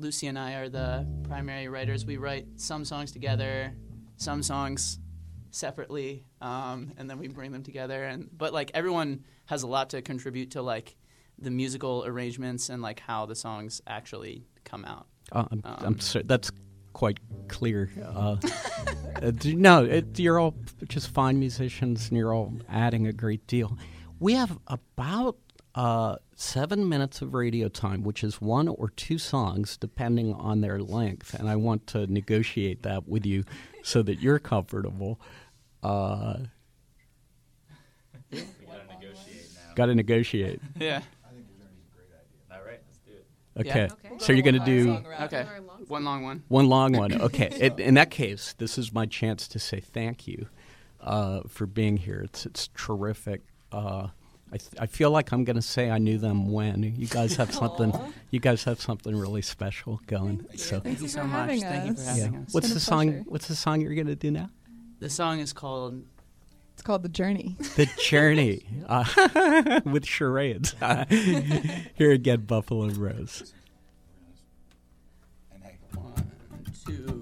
Lucy and I are the primary writers. We write some songs together, some songs separately, and then we bring them together. But like everyone has a lot to contribute to like the musical arrangements and like how the songs actually come out. I'm sorry, that's quite clear. No, you're all just fine musicians, and you're all adding a great deal. We have about 7 minutes of radio time, which is 1 or 2 songs, depending on their length, and I want to negotiate that with you so that you're comfortable. We gotta negotiate now. Got to negotiate. Yeah. I think your journey's a great idea. All right, let's do it. Okay. Yeah. So you're going to do Okay. One long one. one long one. Okay. In that case, this is my chance to say thank you for being here. It's terrific. I feel like I'm going to say I knew them when. You guys have something. You guys have something really special going. So Thank you so for much. having Thank you for us. having yeah. us. What's been the a song? pleasure. What's the song you're going to do now? The song is called It's called The Journey. The Journey with charades. Here again, Buffalo Rose. And hey, 1, 2.